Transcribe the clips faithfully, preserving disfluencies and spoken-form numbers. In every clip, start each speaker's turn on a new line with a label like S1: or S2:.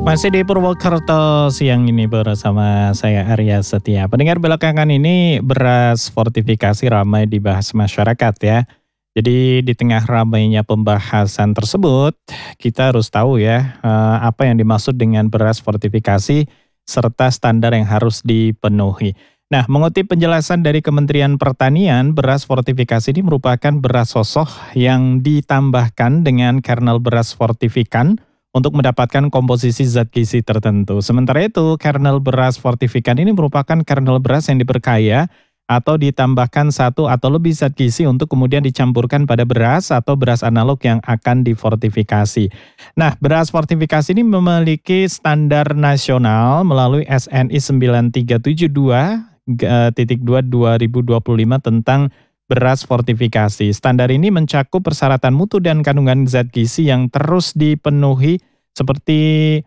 S1: Masih di Purwokerto siang ini bersama saya Arya Setia. Pendengar, belakangan ini beras fortifikasi ramai dibahas masyarakat ya. Jadi di tengah ramainya pembahasan tersebut, kita harus tahu ya eh, apa yang dimaksud dengan beras fortifikasi serta standar yang harus dipenuhi. Nah, mengutip penjelasan dari Kementerian Pertanian, beras fortifikasi ini merupakan beras sosoh yang ditambahkan dengan kernel beras fortifikan untuk mendapatkan komposisi zat gizi tertentu. Sementara itu, kernel beras fortifikan ini merupakan kernel beras yang diperkaya atau ditambahkan satu atau lebih zat gizi untuk kemudian dicampurkan pada beras atau beras analog yang akan difortifikasi. Nah, beras fortifikasi ini memiliki standar nasional melalui S N I sembilan tiga tujuh dua titik dua dua ribu dua puluh lima tentang beras fortifikasi. Standar ini mencakup persyaratan mutu dan kandungan zat gizi yang terus dipenuhi seperti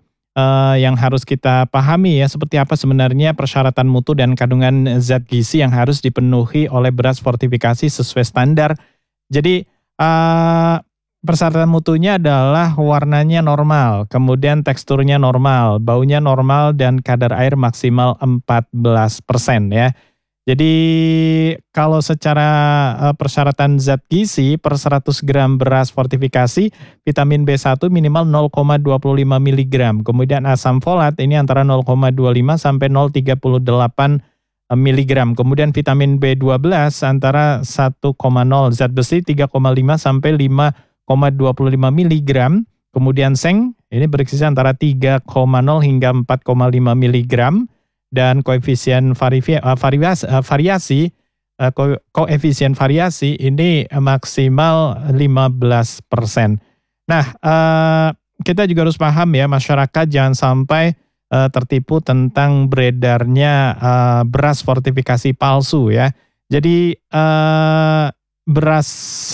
S1: eh, yang harus kita pahami ya, seperti apa sebenarnya persyaratan mutu dan kandungan zat gizi yang harus dipenuhi oleh beras fortifikasi sesuai standar. Jadi eh, persyaratan mutunya adalah warnanya normal, kemudian teksturnya normal, baunya normal dan kadar air maksimal empat belas persen ya. Jadi kalau secara uh, persyaratan zat gizi per seratus gram beras fortifikasi, vitamin B satu minimal nol koma dua lima miligram. Kemudian asam folat ini antara nol koma dua lima sampai nol koma tiga delapan miligram. Kemudian vitamin B dua belas antara satu koma nol, zat besi tiga koma lima sampai lima koma dua lima miligram. Kemudian seng ini berisi antara tiga koma nol hingga empat koma lima miligram. Dan koefisien variasi, variasi, variasi ko, koefisien variasi ini maksimal lima belas persen. Nah, eh, kita juga harus paham ya, masyarakat jangan sampai eh, tertipu tentang beredarnya eh, beras fortifikasi palsu ya. Jadi eh, beras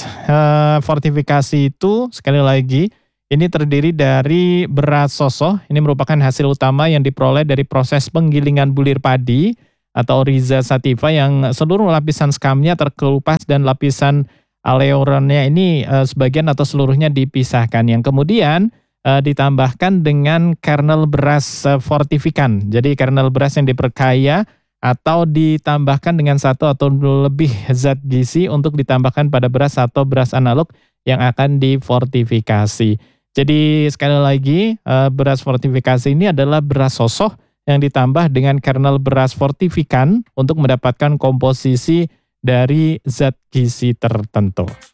S1: eh, fortifikasi itu sekali lagi ini terdiri dari beras sosoh, ini merupakan hasil utama yang diperoleh dari proses penggilingan bulir padi atau Rhiza sativa yang seluruh lapisan skamnya terkelupas dan lapisan aleoronnya ini e, sebagian atau seluruhnya dipisahkan. Yang kemudian e, ditambahkan dengan kernel beras e, fortifikan. Jadi kernel beras yang diperkaya atau ditambahkan dengan satu atau lebih zat gizi untuk ditambahkan pada beras atau beras analog yang akan difortifikasi. Jadi sekali lagi beras fortifikasi ini adalah beras sosoh yang ditambah dengan kernel beras fortifikan untuk mendapatkan komposisi dari zat gizi tertentu.